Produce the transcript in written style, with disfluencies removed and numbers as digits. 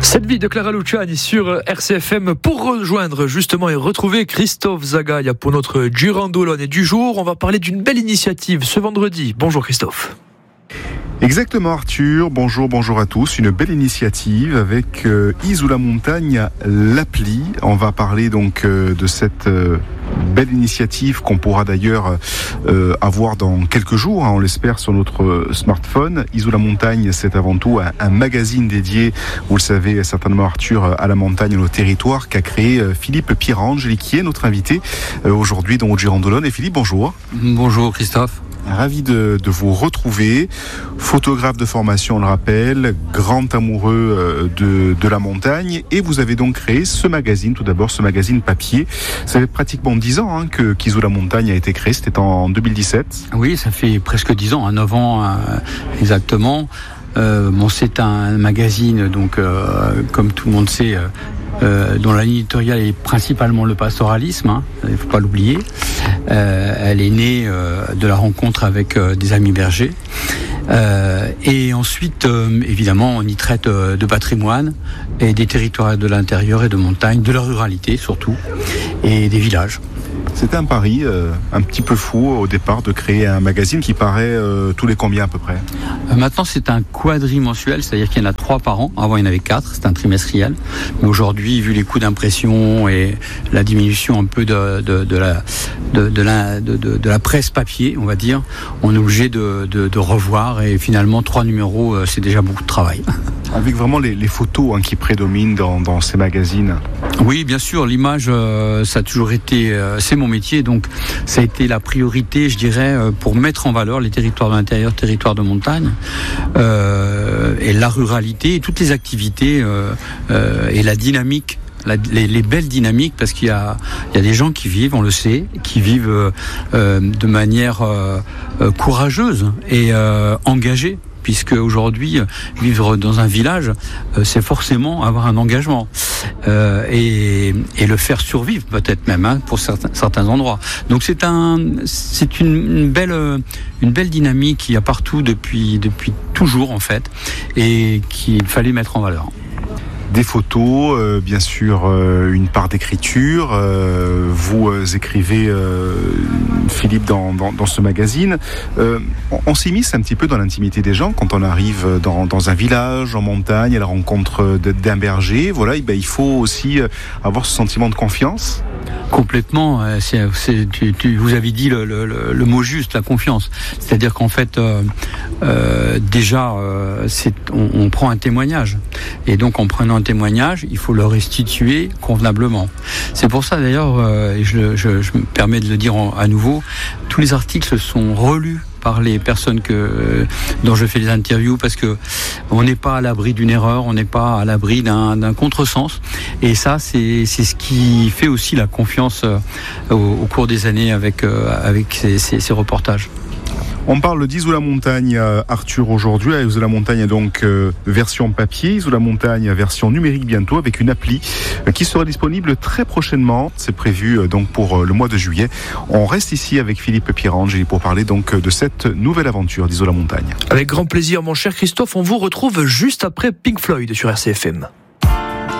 Cette vie de Clara Luciani sur RCFM pour rejoindre justement et retrouver Christophe Zagaia pour notre Girandolone du jour. On va parler d'une belle initiative ce vendredi. Bonjour Christophe. Exactement Arthur, bonjour à tous. Une belle initiative avec Isola Montagne, l'appli. On va parler donc de cette belle initiative qu'on pourra d'ailleurs avoir dans quelques jours, on l'espère, sur notre smartphone. Isola Montagne, c'est avant tout un magazine dédié, vous le savez certainement Arthur, à la montagne et au territoire, qu'a créé Philippe Pierangeli, qui est notre invité aujourd'hui dans Girandolone. Et Philippe, bonjour. Bonjour Christophe. Ravi de vous retrouver. Photographe de formation, on le rappelle, grand amoureux de la montagne. Et vous avez donc créé ce magazine, tout d'abord ce magazine papier. Ça fait pratiquement 10 ans qu'Isola Montagne a été créé, c'était en 2017. Oui, ça fait presque 10 ans, 9 ans exactement. C'est un magazine, donc comme tout le monde sait, dont la ligne éditoriale est principalement le pastoralisme, il ne faut pas l'oublier. Elle est née de la rencontre avec des amis bergers. Et ensuite, évidemment, on y traite de patrimoine et des territoires de l'intérieur et de montagne, de la ruralité surtout, et des villages. C'était un pari un petit peu fou au départ de créer un magazine qui paraît tous les combien à peu près? Maintenant c'est un quadrimensuel, c'est-à-dire qu'il y en a 3 par an. Avant il y en avait 4, c'est un trimestriel. Mais aujourd'hui, vu les coûts d'impression et la diminution un peu de la presse papier, on va dire, on est obligé de revoir, et finalement 3 numéros, c'est déjà beaucoup de travail. Avec vraiment les photos qui prédominent dans ces magazines. Oui, bien sûr, l'image, ça a toujours été, c'est mon métier, donc ça a été la priorité, je dirais, pour mettre en valeur les territoires de l'intérieur, territoires de montagne, et la ruralité, et toutes les activités, et la dynamique. Les belles dynamiques, parce qu'il y a des gens qui vivent, on le sait, qui vivent de manière courageuse et engagée. Puisque aujourd'hui, vivre dans un village, c'est forcément avoir un engagement et le faire survivre peut-être même pour certains endroits. Donc c'est une belle dynamique qu'il y a partout depuis toujours en fait, et qu'il fallait mettre en valeur. Des photos, bien sûr, une part d'écriture. Vous écrivez, Philippe, dans ce magazine. On s'immisce un petit peu dans l'intimité des gens quand on arrive dans un village, en montagne, à la rencontre d'un berger. Voilà, il faut aussi avoir ce sentiment de confiance. Complètement. Vous avez dit le mot juste, la confiance. C'est-à-dire qu'en fait, déjà, on prend un témoignage. Et donc, en prenant un témoignage, il faut le restituer convenablement. C'est pour ça, d'ailleurs, et je me permets de le dire à nouveau, tous les articles sont relus par les personnes dont je fais les interviews, parce que on n'est pas à l'abri d'une erreur, on n'est pas à l'abri d'un contresens, et ça c'est ce qui fait aussi la confiance au cours des années avec ces reportages. On parle d'Isola Montagne, Arthur, aujourd'hui. Isola Montagne, donc version papier, Isola Montagne version numérique bientôt, avec une appli qui sera disponible très prochainement. C'est prévu donc pour le mois de juillet. On reste ici avec Philippe Pierangeli pour parler donc de cette nouvelle aventure d'Isola Montagne. Avec grand plaisir mon cher Christophe, on vous retrouve juste après Pink Floyd sur RCFM.